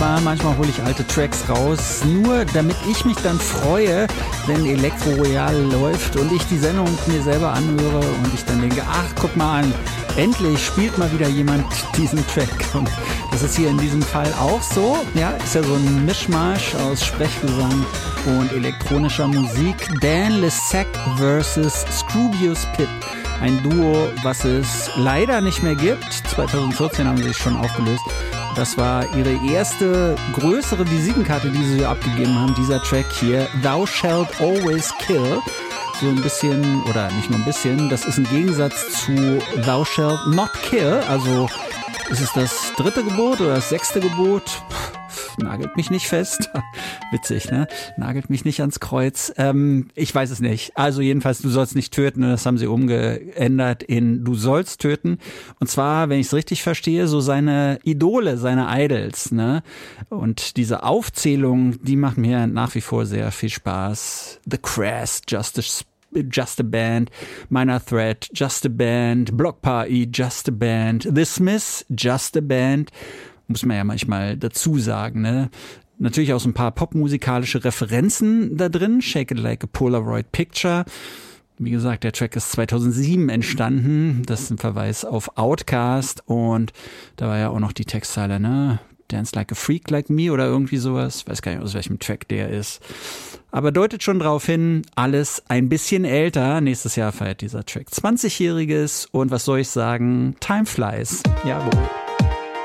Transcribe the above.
abgefahren. Manchmal hole ich alte Tracks raus, nur damit ich mich dann freue, wenn Elektro Royal läuft und ich die Sendung mir selber anhöre und ich dann denke, ach, guck mal an, endlich spielt mal wieder jemand diesen Track. Und das ist hier in diesem Fall auch so. Ja, ist ja so ein Mischmasch aus Sprechgesang und elektronischer Musik. Dan Lessac vs. Scroobius Pip. Ein Duo, was es leider nicht mehr gibt. 2014 haben sie sich schon aufgelöst. Das war ihre erste größere Visitenkarte, die sie abgegeben haben. Dieser Track hier, Thou Shalt Always Kill. So ein bisschen, oder nicht nur ein bisschen, das ist ein Gegensatz zu Thou Shalt Not Kill. Also ist es das 3. Gebot oder das 6. Gebot? Nagelt mich nicht fest. Witzig, ne? Nagelt mich nicht ans Kreuz. Ich weiß es nicht. Also jedenfalls, du sollst nicht töten. Und das haben sie umgeändert in Du sollst töten. Und zwar, wenn ich es richtig verstehe, so seine Idole, seine Idols, ne? Und diese Aufzählung, die macht mir nach wie vor sehr viel Spaß. The Crass, Just a Band, Minor Threat, Just a Band, Block Party, Just a Band, The Smiths, Just a Band. Muss man ja manchmal dazu sagen, ne? Natürlich auch so ein paar popmusikalische Referenzen da drin. Shake It Like a Polaroid Picture. Wie gesagt, der Track ist 2007 entstanden. Das ist ein Verweis auf Outkast. Und da war ja auch noch die Textzeile, ne? Dance Like a Freak Like Me oder irgendwie sowas. Weiß gar nicht, aus welchem Track der ist. Aber deutet schon drauf hin, alles ein bisschen älter. Nächstes Jahr feiert dieser Track 20-Jähriges. Und was soll ich sagen? Time flies. Jawohl.